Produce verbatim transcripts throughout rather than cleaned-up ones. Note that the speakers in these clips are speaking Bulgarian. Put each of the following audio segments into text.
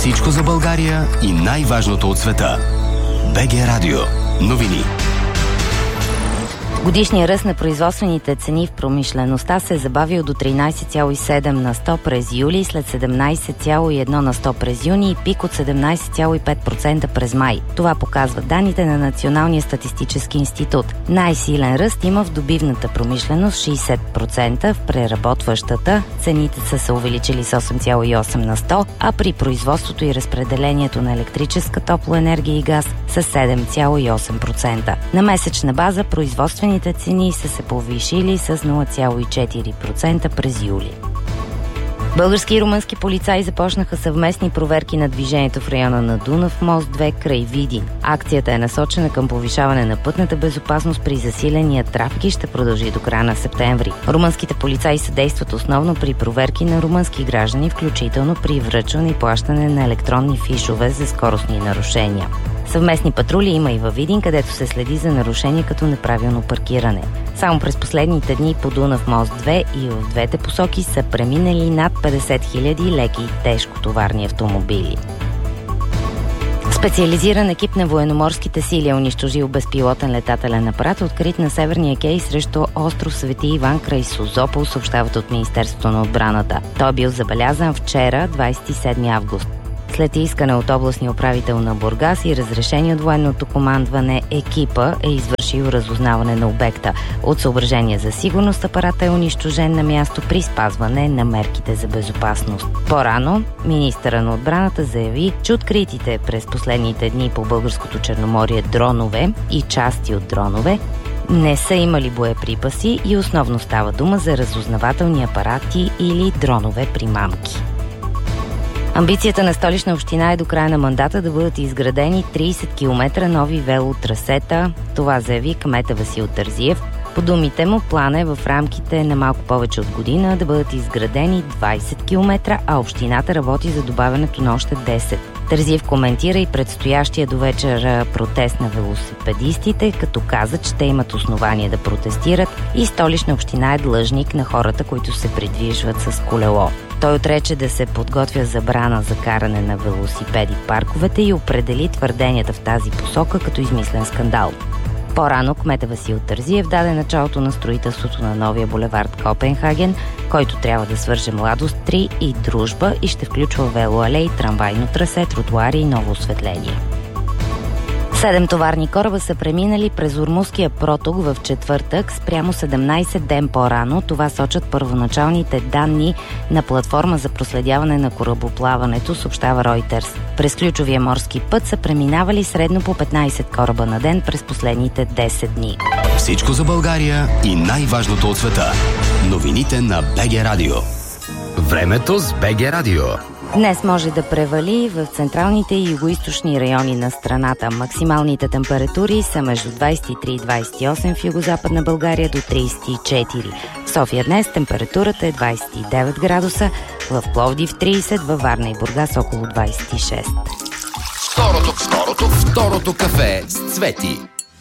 Всичко за България и най-важното от света. БГ Радио. Новини. Годишният ръст на производствените цени в промишлеността се е забавил до тринайсет цяло и седем на сто през юли, след седемнайсет цяло и едно на сто през юни и пик от седемнайсет цяло и пет процента през май. Това показват данните на Националния статистически институт. Най-силен ръст има в добивната промишленост шейсет процента, в преработващата цените са се увеличили с осем цяло и осем на сто, а при производството и разпределението на електрическа топлоенергия и газ с седем цяло и осем процента. На месечна база производствени цени са се повишили с нула цяло и четири процента през юли. Български и румънски полицаи започнаха съвместни проверки на движението в района на Дунав мост две край Видин. Акцията е насочена към повишаване на пътната безопасност при засиления трафик и ще продължи до края на септември. Румънските полицаи съдействат основно при проверки на румънски граждани, включително при връчване и плащане на електронни фишове за скоростни нарушения. Съвместни патрули има и във Видин, където се следи за нарушения като неправилно паркиране. Само през последните дни по Дунав мост две и в двете посоки са преминали над петдесет хиляди леки и тежкотоварни автомобили. Специализиран екип на военноморските сили е унищожил безпилотен летателен апарат, открит на Северния кей срещу остров Свети Иван край Созопол, съобщават от Министерството на отбраната. Той е бил забелязан вчера, двайсет и седми август. След искане от областния управител на Бургас и разрешение от военното командване, екипа е извършил разузнаване на обекта. От съображение за сигурност апаратът е унищожен на място при спазване на мерките за безопасност. По-рано министъра на отбраната заяви, че откритите през последните дни по българското Черноморие дронове и части от дронове не са имали боеприпаси и основно става дума за разузнавателни апарати или дронове примамки. Амбицията на Столична община е до края на мандата да бъдат изградени трийсет километра нови велотрасета. Това заяви кмета Васил Терзиев. По думите му, плана е в рамките на малко повече от година да бъдат изградени двайсет километра, а общината работи за добавянето на още десет. Терзиев коментира и предстоящия до вечера протест на велосипедистите, като каза, че те имат основание да протестират и Столична община е длъжник на хората, които се придвижват с колело. Той отрече да се подготвя забрана за каране на велосипеди в парковете и определи твърденията в тази посока като измислен скандал. По-рано кмета Васил Терзиев даде началото на строителството на новия булевард Копенхаген, който трябва да свърже Младост три и Дружба и ще включва велоалеи, трамвайно трасе, тротуари и ново осветление. Седем товарни кораба са преминали през Ормузския проток в четвъртък спрямо седемнайсет ден по-рано. Това сочат първоначалните данни на платформа за проследяване на корабоплаването, съобщава Reuters. През ключовия морски път са преминавали средно по петнайсет кораба на ден през последните десет дни. Всичко за България и най-важното от света. Новините на БГ Радио. Времето с БГ Радио. Днес може да превали в централните и югоизточни райони на страната. Максималните температури са между двайсет и три и двайсет и осем в югозападна България до трийсет и четири. В София днес температурата е двайсет и девет градуса, в Пловдив трийсет, във Варна и Бургас около двайсет и шест. Второто, второто, второто кафе с Цвети.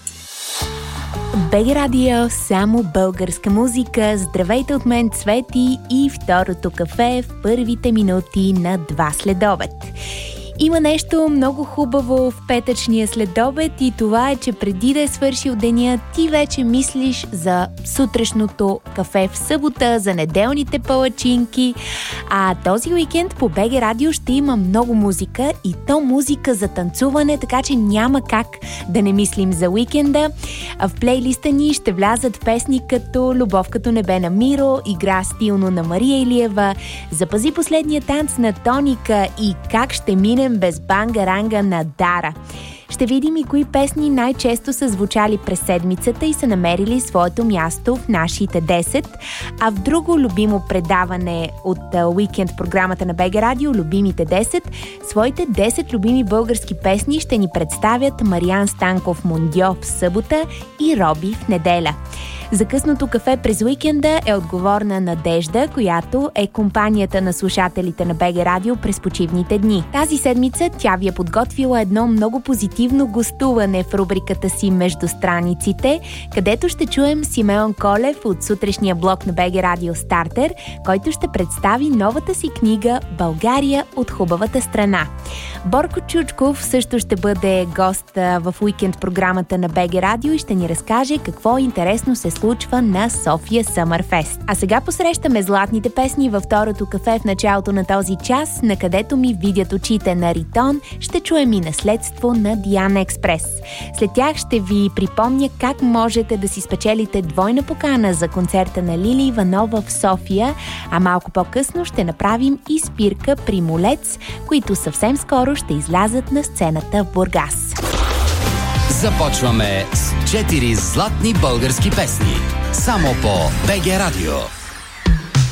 БГ Радио, само българска музика. Здравейте от мен, Цвети, и второто кафе в първите минути на два следобед. Има нещо много хубаво в петъчния следобед и това е, че преди да е свършил деня, ти вече мислиш за сутрешното кафе в събота, за неделните палачинки. А този уикенд по БГ Радио ще има много музика и то музика за танцуване, така че няма как да не мислим за уикенда. В плейлиста ни ще влязат песни като Любов като небе на Миро, Игра стилно на Мария Илиева, Запази последния танц на Тоника и Как ще мине без банга-ранга на Дара. Ще видим и кои песни най-често са звучали през седмицата и са намерили своето място в нашите десет, а в друго любимо предаване от уикенд програмата на БГ Радио, Любимите десет, своите десет любими български песни ще ни представят Мариан Станков Мондьо в събота и Роби в неделя. За късното кафе през уикенда е отговорна Надежда, която е компанията на слушателите на БГ Радио през почивните дни. Тази седмица тя ви е подготвила едно много позитивно гостуване в рубриката си Между страниците, където ще чуем Симеон Колев от сутрешния блок на БГ Радио Стартер, който ще представи новата си книга «България от хубавата страна». вълна. Борко Чучков също ще бъде гост в уикенд програмата на БГ Радио и ще ни разкаже какво интересно се случва на София Съмърфест. А сега посрещаме златните песни във второто кафе в началото на този час, на където ми видят очите на Ритон. Ще чуем и наследство на Диана Експрес. След тях ще ви припомня как можете да си спечелите двойна покана за концерта на Лили Иванова в София, а малко по-късно ще направим и спирка при Молец, които съвсем скоро ще излязат на сцената в Бургас. Започваме с четири златни български песни. Само по БГ Радио.